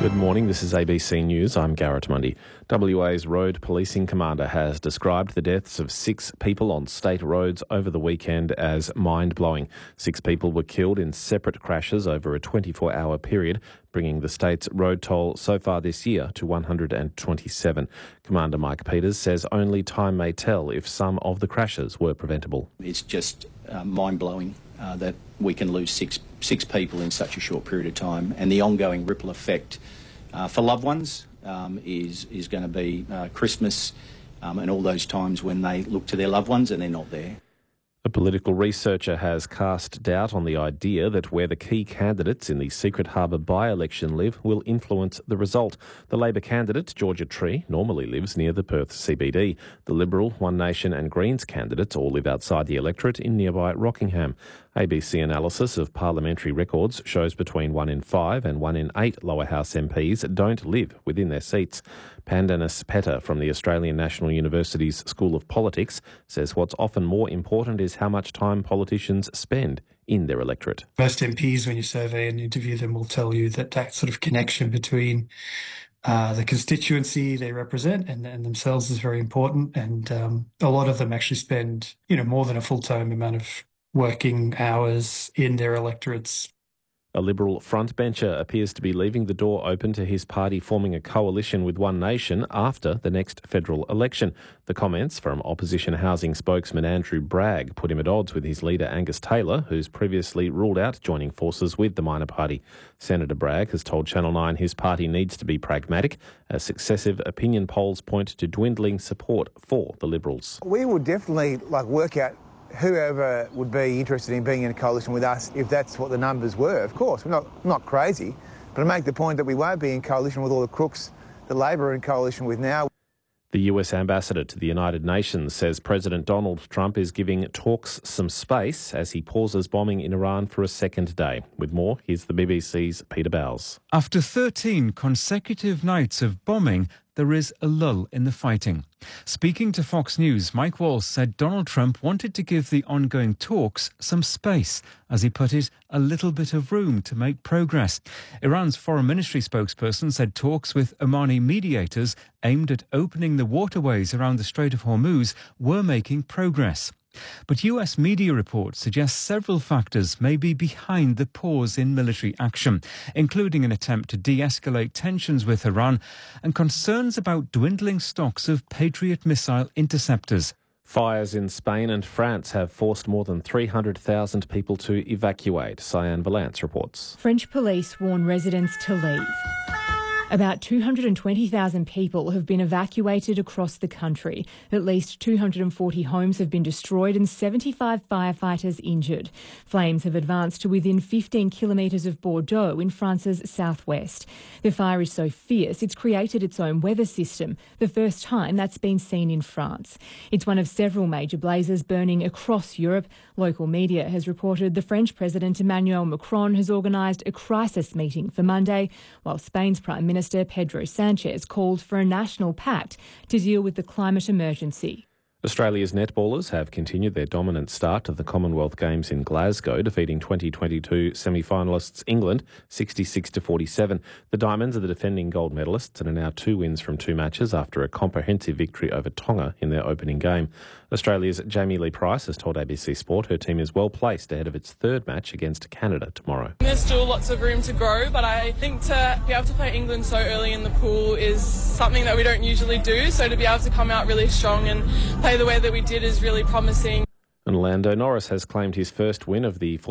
Good morning, this is ABC News. I'm Garrett Mundy. WA's road policing commander has described the deaths of 6 people on state roads over the weekend as mind-blowing. 6 people were killed in separate crashes over a 24-hour period, bringing the state's road toll so far this year to 127. Commander Mike Peters says only time may tell if some of the crashes were preventable. It's just mind-blowing that we can lose six people in such a short period of time, and the ongoing ripple effect for loved ones is going to be Christmas and all those times when they look to their loved ones and they're not there. A political researcher has cast doubt on the idea that where the key candidates in the Secret Harbour by-election live will influence the result. The Labor candidate, Georgia Tree, normally lives near the Perth CBD. The Liberal, One Nation and Greens candidates all live outside the electorate in nearby Rockingham. ABC analysis of parliamentary records shows between 1 in 5 and 1 in 8 lower house MPs don't live within their seats. Pandanis Petta from the Australian National University's School of Politics says what's often more important is how much time politicians spend in their electorate. Most MPs, when you survey and interview them, will tell you that sort of connection between the constituency they represent and themselves is very important. And a lot of them actually spend, more than a full-time amount of working hours in their electorates. A Liberal frontbencher appears to be leaving the door open to his party forming a coalition with One Nation after the next federal election. The comments from opposition housing spokesman Andrew Bragg put him at odds with his leader Angus Taylor, who's previously ruled out joining forces with the minor party. Senator Bragg has told Channel 9 his party needs to be pragmatic, as successive opinion polls point to dwindling support for the Liberals. We will definitely work out whoever would be interested in being in a coalition with us, if that's what the numbers were. Of course, we're not crazy, but I make the point that we won't be in coalition with all the crooks that Labor are in coalition with now. The US ambassador to the United Nations says President Donald Trump is giving talks some space as he pauses bombing in Iran for a second day. With more, here's the BBC's Peter Bowles. After 13 consecutive nights of bombing, there is a lull in the fighting. Speaking to Fox News, Mike Walsh said Donald Trump wanted to give the ongoing talks some space, as he put it, a little bit of room to make progress. Iran's foreign ministry spokesperson said talks with Omani mediators aimed at opening the waterways around the Strait of Hormuz were making progress. But US media reports suggest several factors may be behind the pause in military action, including an attempt to de-escalate tensions with Iran and concerns about dwindling stocks of Patriot missile interceptors. Fires in Spain and France have forced more than 300,000 people to evacuate, Cyan Valance reports. French police warn residents to leave. About 220,000 people have been evacuated across the country. At least 240 homes have been destroyed and 75 firefighters injured. Flames have advanced to within 15 kilometres of Bordeaux in France's southwest. The fire is so fierce it's created its own weather system, the first time that's been seen in France. It's one of several major blazes burning across Europe. Local media has reported the French President Emmanuel Macron has organised a crisis meeting for Monday, while Spain's Prime Minister Pedro Sanchez called for a national pact to deal with the climate emergency. Australia's netballers have continued their dominant start to the Commonwealth Games in Glasgow, defeating 2022 semi-finalists England 66-47. The Diamonds are the defending gold medalists and are now 2 wins from 2 matches after a comprehensive victory over Tonga in their opening game. Australia's Jamie Lee Price has told ABC Sport her team is well placed ahead of its 3rd match against Canada tomorrow. There's still lots of room to grow, but I think to be able to play England so early in the pool is something that we don't usually do, so to be able to come out really strong and play the way that we did is really promising. And Lando Norris has claimed his first win of the